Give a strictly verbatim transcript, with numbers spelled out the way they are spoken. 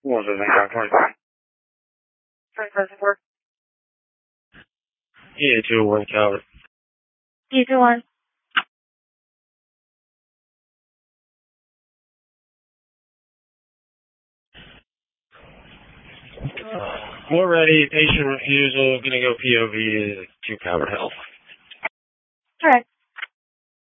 What was it, nine twenty-five? twenty-four. E A two one, Calvert. E A two one. We're ready. Patient refusal. Gonna go P O V to Calvert Health. All right.